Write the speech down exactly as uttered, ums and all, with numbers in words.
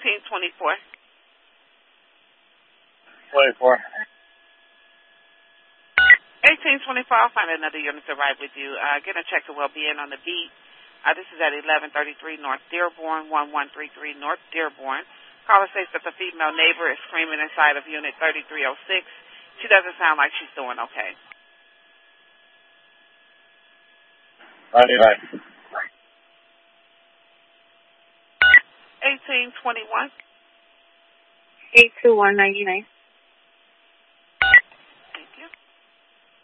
eighteen twenty-four. twenty-four. eighteen twenty-four, I'll find another unit to ride with you. Uh, get a check of well-being on the beat. Uh, this is at eleven thirty-three North Dearborn, one one three three North Dearborn. Caller states that the female neighbor is screaming inside of unit thirty-three oh six. She doesn't sound like she's doing okay. ninety-nine. eighteen twenty-one. eight two one ninety-nine.